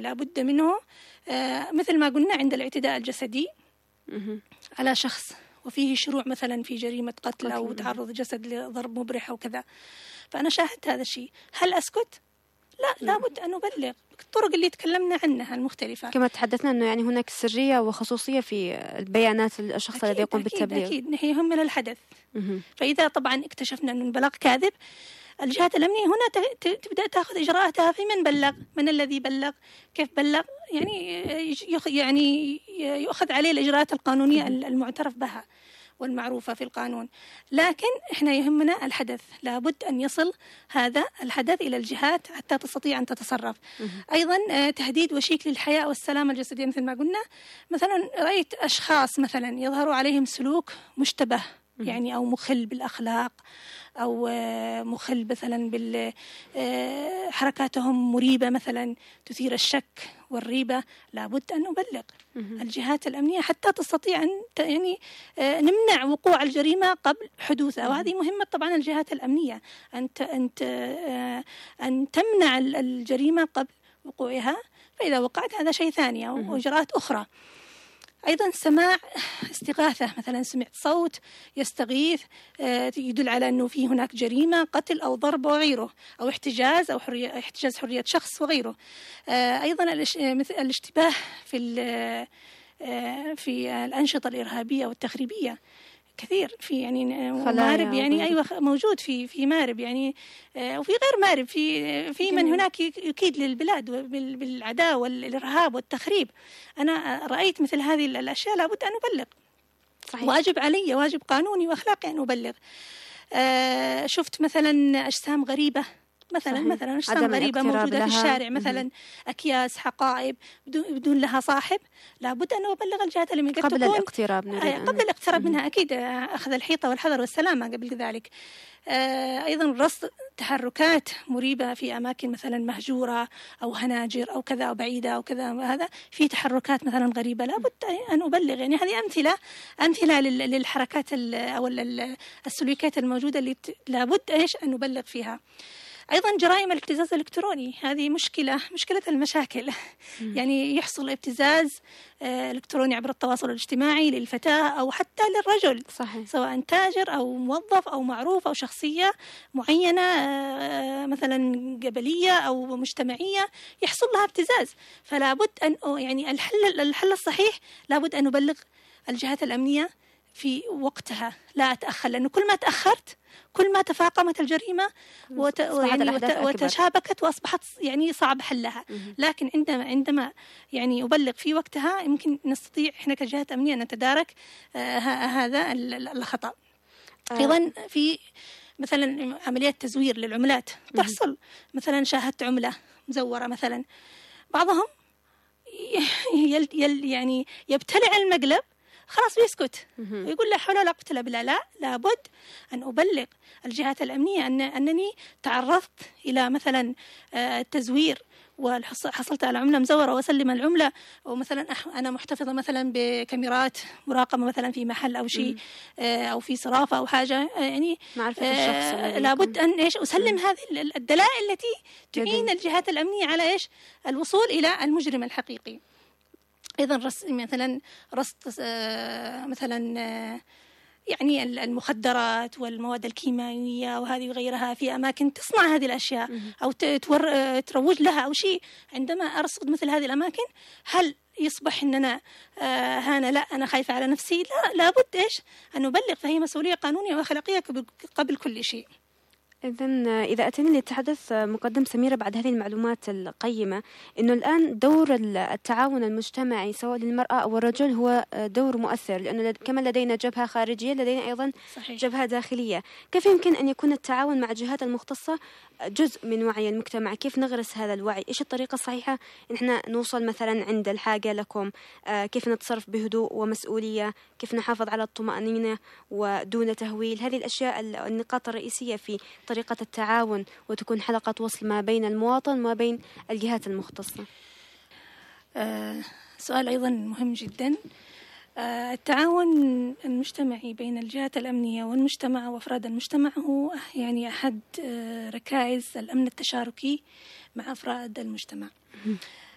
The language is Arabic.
لا بد منه. مثل ما قلنا عند الاعتداء الجسدي على شخص وفيه شروع مثلا في جريمة قتل أو تعرض جسد لضرب مبرح أو كذا، فأنا شاهدت هذا الشيء، هل أسكت؟ لا، لابد أن أبلغ بالطرق اللي تكلمنا عنها المختلفة. كما تحدثنا أنه يعني هناك سرية وخصوصية في البيانات الشخص الذي يقوم بالتبليغ. أكيد هي يهمنا الحدث. فإذا طبعا اكتشفنا أن البلاغ كاذب، الجهات الأمنية هنا تبدأ تأخذ إجراءاتها في من بلغ، من الذي بلغ، كيف بلغ، يعني يؤخذ عليه الإجراءات القانونية المعترف بها والمعروفة في القانون. لكن إحنا يهمنا الحدث، لابد أن يصل هذا الحدث إلى الجهات حتى تستطيع أن تتصرف. أيضا تهديد وشيك للحياة والسلامة الجسدية، مثل ما قلنا. مثلا رأيت أشخاص مثلا يظهر عليهم سلوك مشتبه يعني أو مخل بالأخلاق، أو مخل مثلا حركاتهم مريبة مثلا تثير الشك والريبة، لابد أن نبلغ الجهات الأمنية حتى تستطيع أن يعني نمنع وقوع الجريمة قبل حدوثها. وهذه مهمة طبعا الجهات الأمنية، أن تمنع الجريمة قبل وقوعها، فإذا وقعت هذا شيء ثاني أو إجراءات أخرى. أيضا سماع استغاثة، مثلا سمعت صوت يستغيث يدل على أنه في هناك جريمة قتل أو ضرب وغيره، أو احتجاز أو احتجاز حرية شخص وغيره. أيضا الاشتباه في الأنشطة الإرهابية والتخريبية كثير، في يعني مارب يعني أيوة موجود في مارب يعني، وفي غير مارب، في من هناك يكيد للبلاد بالعداوة والإرهاب والتخريب. أنا رأيت مثل هذه الأشياء لابد أن أبلغ. صحيح. واجب علي، واجب قانوني وأخلاقي أن أبلغ. شفت مثلا أجسام غريبة، مثلا أجسام غريبة موجودة في الشارع، مثلا أكياس، حقائب بدون لها صاحب، لابد أن أبلغ الجهات الأمنية قبل الاقتراب. قبل الاقتراب منها أكيد، أخذ الحيطة والحذر والسلامة قبل ذلك. أيضا رصد تحركات مريبة في أماكن مثلا مهجورة أو هناجر أو كذا أو بعيدة أو كذا، هذا في تحركات مثلا غريبة، لابد أن أبلغ. يعني هذه أمثلة للحركات أو السلوكيات الموجودة اللي لابد أن نبلغ فيها. أيضا جرائم الابتزاز الإلكتروني، هذه مشكلة المشاكل. يعني يحصل ابتزاز إلكتروني عبر التواصل الاجتماعي للفتاة أو حتى للرجل. صحيح. سواء تاجر أو موظف أو معروف أو شخصية معينة مثلا قبلية أو مجتمعية يحصل لها ابتزاز، فلا بد أن يعني الحل الصحيح لابد أن نبلغ الجهات الأمنية في وقتها، لا أتأخر، لأنه كل ما تأخرت كل ما تفاقمت الجريمة وتشابكت وأصبحت يعني صعب حلها. لكن عندما يعني أبلغ في وقتها يمكن نستطيع إحنا كجهات أمنية أن نتدارك هذا الخطأ. أيضا في مثلا عمليات تزوير للعملات تحصل، مثلا شاهدت عملة مزورة مثلا، بعضهم يعني يبتلع المقلب خلاص ويسكت ويقول لا حول ولا قوة إلا بالله. لا، لابد أن أبلغ الجهات الأمنية أنني تعرضت إلى مثلا تزوير وحصلت على عملة مزورة وأسلم العملة، ومثلا أنا محتفظة مثلا بكاميرات مراقبة مثلا في محل أو شيء أو في صرافة أو حاجة، يعني معرفة الشخص لابد أن أسلم هذه الدلائل التي تعين الجهات الأمنية على الوصول إلى المجرم الحقيقي. أيضا رصد مثلا يعني المخدرات والمواد الكيماوية وهذه وغيرها في أماكن تصنع هذه الأشياء أو تروج لها أو شيء. عندما أرصد مثل هذه الأماكن، هل يصبح أننا لا أنا خايفة على نفسي؟ لا، لابد أن نبلغ، فهي مسؤولية قانونية وأخلاقية قبل كل شيء. إذا أتينا للتحدث مقدم سميرة بعد هذه المعلومات القيمة، إنه الآن دور التعاون المجتمعي سواء للمرأة أو الرجل هو دور مؤثر، لأنه كما لدينا جبهة خارجية لدينا أيضا صحيح. جبهة داخلية. كيف يمكن أن يكون التعاون مع الجهات المختصة جزء من وعي المجتمع؟ كيف نغرس هذا الوعي؟ إيش الطريقة الصحيحة إن إحنا نوصل مثلا عند الحاجة لكم؟ كيف نتصرف بهدوء ومسؤولية؟ كيف نحافظ على الطمأنينة ودون تهويل؟ هذه الأشياء النقاط الرئيسية في طريقة التعاون، وتكون حلقة وصل ما بين المواطن وما بين الجهات المختصة. سؤال أيضا مهم جدا. التعاون المجتمعي بين الجهات الأمنية والمجتمع وأفراد المجتمع هو يعني أحد ركائز الأمن التشاركي مع أفراد المجتمع.